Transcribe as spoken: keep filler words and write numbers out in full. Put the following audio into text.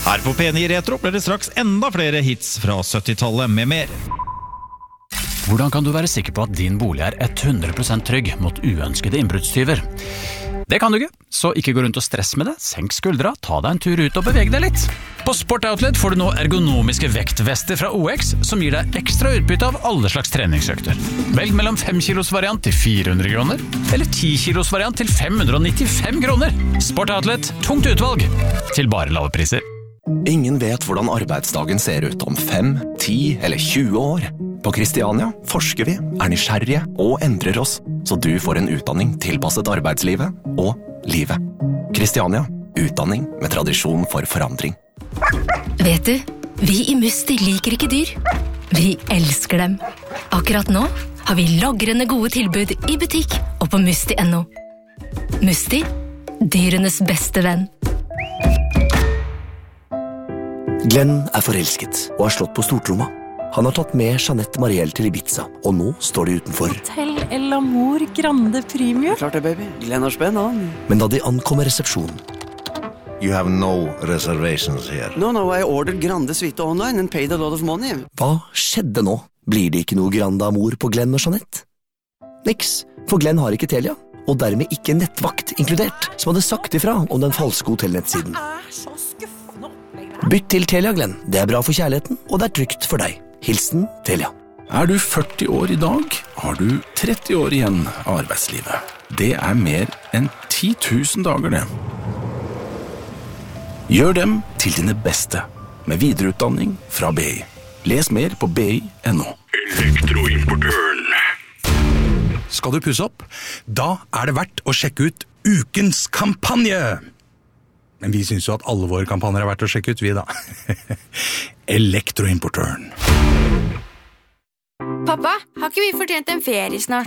Her på P ni Retro blir det straks enda flere hits fra syttitallet med mer. Hvordan kan du være sikker på at din bolig er hundre prosent trygg mot uønskede innbruddstyver? Det kan du ikke, så ikke gå rundt og stress med det. Senk skuldra, ta deg en tur ut og beveg deg litt. På Sport Outlet får du nå ergonomiske vektvester fra O X som gir deg ekstra utbytte av alle slags treningsøkter. Velg mellom fem kilos variant til fire hundre kroner, eller ti kilos variant til fem hundre nittifem kroner. Sport Outlet, tungt utvalg, til bare lave priser. Ingen vet hvordan arbeidsdagen ser ut om fem, ti eller tjue år. På Kristiania forsker vi, er nysgjerrige og endrer oss, så du får en utdanning tilpasset arbeidslivet og livet. Kristiania, utdanning med tradisjon for forandring. Vet du, vi i Musti liker ikke dyr. Vi elsker dem. Akkurat nå har vi lagrende gode tilbud i butikk og på musti punktum no. Musti, dyrenes beste venn. Glenn er forelsket og har slått på stortromma. Han har tatt med Jeanette Marielle til Ibiza, og nå står de utenfor. Hotel El Amor Grande Premium. Klart det, baby. Glenn har spenn, han. Men da de ankommer resepsjonen... You have no reservations here. No, no, I ordered Grande Suite online and paid a lot of money. Hva skjedde nå? Blir det ikke noe Grande Amor på Glenn og Jeanette? Niks, for Glenn har ikke Telia, og dermed ikke nettvakt inkludert, som hadde sagt ifra om den falske hotellnettsiden. Bytt til Telia, Glenn. Det er bra for kjærligheten, og det er trygt for deg. Hilsen Telia. Er du førti år i dag, har du tretti år igjen av arbeidslivet. Det er mer enn ti tusen dager det. Gjør dem til dine beste, med videreutdanning fra B I. Les mer på b i punktum no. Elektroimportøren. Skal du pusse opp? Da er det verdt å sjekke ut ukens kampanje. Men vi synes jo at alle våre kampanjer er verdt å sjekke ut, vi da. Elektroimportøren. Pappa, har ikke vi fortjent en ferie snart?